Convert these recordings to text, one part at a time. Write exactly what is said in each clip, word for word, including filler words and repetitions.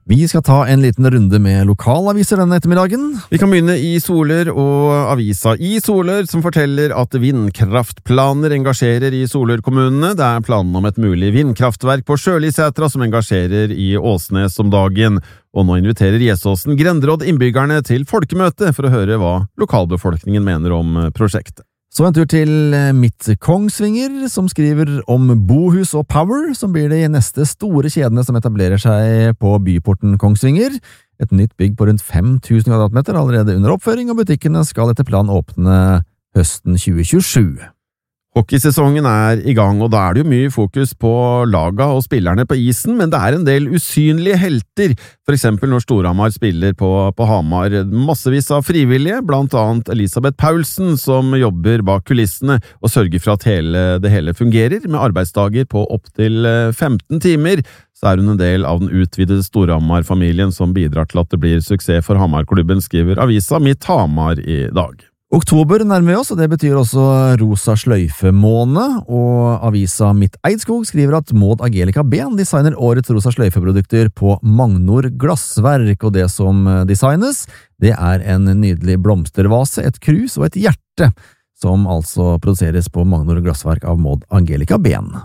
Vi skal ta en liten runde med lokalaviser denne ettermiddagen. Vi kan begynne i Soler og avisa i Soler, som forteller at vindkraftplaner engasjerer i Soler-kommunene. Det er planen om et mulig vindkraftverk på Sjølisetra som engasjerer i Åsnes om dagen. Og nå inviterer Gjesåsen Grenderåd innbyggerne til folkemøte for å høre hva lokalbefolkningen mener om prosjektet. Så en tur til Midt Kongsvinger, som skriver om Bohus og Power, som blir de neste store kjedene som etablerer seg på byporten Kongsvinger. Et nytt bygg på rundt fem tusen kvadratmeter allerede under oppføring, og butikkene skal etter plan åpne høsten tjue tjuesju. Hockeysesongen er i gang, og da er det jo mye fokus på laga og spillerne på isen, men det er en del usynlige helter, for eksempel når Storhamar spiller på, på Hamar. Massevis av frivillige, blant annet Elisabeth Paulsen, som jobber bak kulissene og sørger for at hele, det hele fungerer, med arbeidsdager på opptil femten timer. Så er hun en del av den utvidede Storhamar-familien som bidrar til at det blir suksess for Hamar-klubben, skriver avisa Mitt Hamar i dag. Oktober nærmer oss, og det betyr også rosa sløyfe-måned, og avisa Mitt Eidskog skriver at Maud Angelica Ben designer årets rosa sløyfeprodukter på Magnor Glassverk, og det som designes, det er en nydelig blomstervase, et krus og et hjerte, som altså produseres på Magnor Glassverk av Maud Angelica Ben.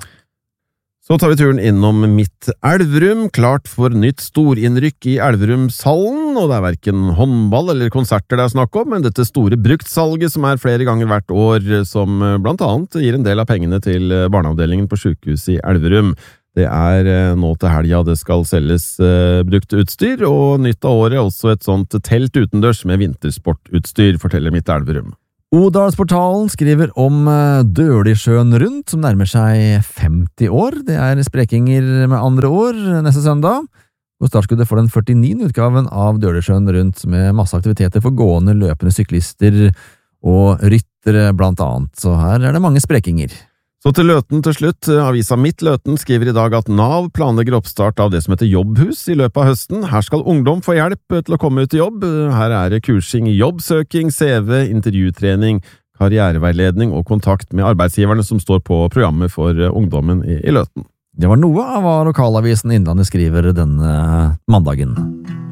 Så tar vi turen innom Midt Elverum, klart for nytt storinnrykk i Elverumshallen, og det er hverken håndball eller konserter det er snakk om, men dette store bruktsalget som er flere ganger hvert år, som blant annet gir en del av pengene til barneavdelingen på sykehuset i Elverum. Det er nå til helga det skal selges brukt utstyr, og nytt av året også et sånt telt utendørs med vintersportutstyr, forteller Midt Elverum. Odalsportalen skriver om Dølisjøen rundt, som nærmer seg femti år. Det er sprekinger med andre år neste søndag, og startskuddet for den førtiniende utgaven av Dølisjøen rundt, med masse aktiviteter for gående, løpende syklister og ryttere blant annet. Så her er det mange sprekinger. Så til Løten til slutt. Avisa Mitt Løten skriver i dag at Nav planlegger oppstart av det som heter Jobbhus i løpet av høsten. Her skal ungdom få hjelp til å komme ut i jobb. Her er det kursing i jobbsøking, C V, intervjutrening, karriereveiledning og kontakt med arbeidsgiverne som står på programmet for ungdommen i, i Løten. Det var noe av hva lokalavisen Innlandet skriver denne mandagen.